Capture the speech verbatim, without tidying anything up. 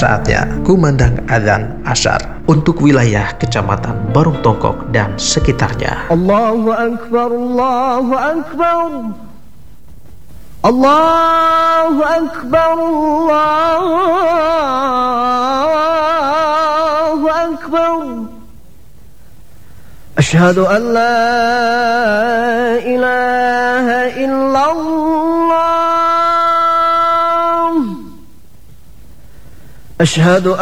saatnya kumandang adzan asyar untuk wilayah Kecamatan Barung Tongkok dan sekitarnya. Allahu Akbar, Allahu Akbar, Allahu Akbar, Allahu Akbar. Asyhadu an la ilaha illallah. Asyhadu